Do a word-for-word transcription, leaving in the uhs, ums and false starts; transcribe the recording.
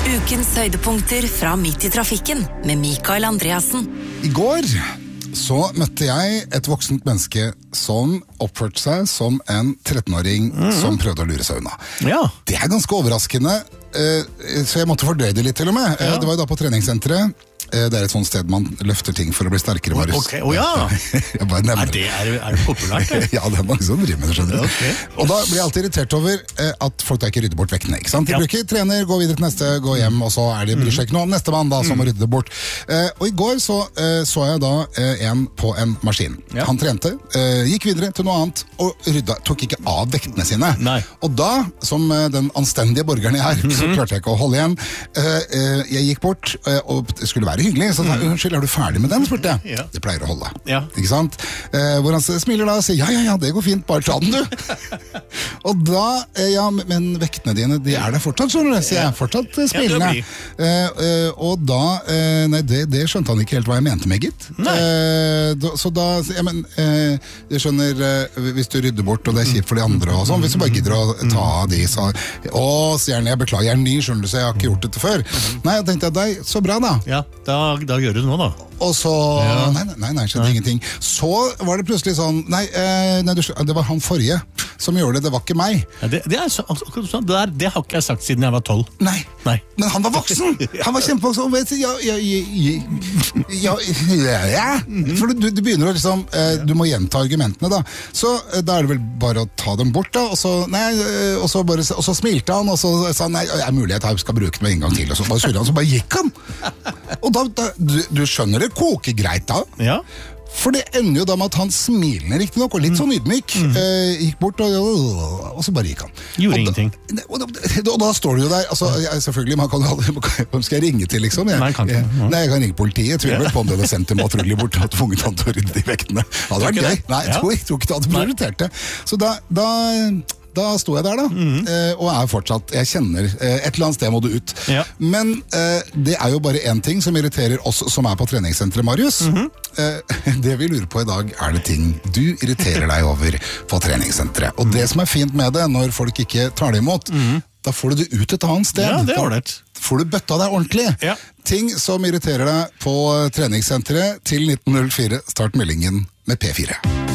Ukens høydepunkter fra midt i trafikken med Mikael Andreasen. I går så møtte jeg et voksent menneske som oppførte seg som en trettenåring mm. som prøvde å lure seg unna. Ja. Det er ganske overraskende, så jeg måtte fordøye det litt til og med. Ja. Det var jo da på treningssenteret. Det er et sånt sted man løfter ting for å bli sterkere, Marius. Ok, oh, ja. Jeg bare nevner er, det, er, er det populært? Det? Ja, det er mange som driver med det, skjønner du. Okay. Og da blir jeg alltid irritert over eh, at folk da ikke rydder bort vektene, ikke sant? De ja. bruker trener, går videre til neste, går hjem, og så er de bryr seg ikke noe om neste mann da, som mm. må rydde det bort. Eh, og i går så, eh, så jeg da eh, en på en maskin. Ja. Han trente, eh, gikk videre til noe annet, og rydda, tok ikke av vektene sine. Nei. Og da, som eh, den anstendige borgeren jeg er, så klarte jeg ikke å holde igjen. Eh, eh, jeg gikk bort, eh, og det skulle være hyggelig, så sa jeg, unnskyld, er du ferdig med den, spurte jeg. Ja. Det pleier å holde. Ja. Ikke sant? Eh, hvor han smiler da og sier, ja, ja, ja, det går fint, bare ta den du. Og da, eh, ja, men vektene dine, de er der fortsatt, skjønner du, sier jeg, fortsatt eh, smilende. Ja, eh, eh, og da, eh, nei, det, det skjønte han ikke helt hva jeg mente med, gitt. Eh, da, så da, ja, men, eh, jeg skjønner, eh, hvis du rydder bort, og det er kjipt for de andre og sånn, hvis du bare gidder å ta de, så, å, sier han, jeg beklager, jeg er ny, skjønner du, så jeg har ikke gjort dette før. Nei, jeg tenkte at deg, så bra da. Ja, da, da gjør du nå da. Og så, ja. nei, nei, nei, skjedde ingenting. Så var det plutselig sånn, nei, eh, nei, det var han forrige som gjorde det, det var ikke meg. Ja, det, det, er så, det, der, det har ikke jeg sagt siden jeg var tolv. Nei, nei. Men han var voksen! Han var kjempevoksen, vet du, ja, ja, ja, ja, ja. For du, du begynner å liksom, eh, du må gjenta argumentene da. Så eh, da er det vel bare å ta dem bort da, og så, nei, og så, bare, og så smilte han, og så sa han, nei, det er mulig at jeg skal bruke den en gang til, og så bare surret han, så bare gikk han. Og da, da du, du skjønner det, koker greit da. Ja. For det ender jo da med at han smilende riktig nok, og litt sånn ydmyk, mm. eh, gikk bort, og, og så bare gikk han. Gjorde og ingenting. Da, og, da, og da står du jo der, altså, jeg, selvfølgelig, man kan jo aldri, hvem skal jeg ringe til, liksom? Jeg, nei, kan ikke. Jeg, nei, jeg kan ringe politiet, jeg tviler vel på om det hadde sendt en matrulje bort, og tvunget han til å rydde de vektene. Det hadde vært gøy. Nei, jeg tror, jeg tror ikke det hadde prioritert det. Så da... da Da sto jeg der da, mm. eh, og er fortsatt, jeg kjenner, eh, et eller annet sted må du ut. Ja. Men eh, det er jo bare en ting som irriterer oss som er på treningssenteret, Marius. Mm-hmm. eh, det vi lurer på i dag, er det ting du irriterer deg over på treningssenteret. Og det som er fint med det, når folk ikke tar det imot, mm. da får du det ut et annet sted. Ja, det er ordentlig. Da får du bøtta deg ordentlig. Ja. Ting som irriterer deg på treningssenteret til nitten null fire, start meldingen med P fire.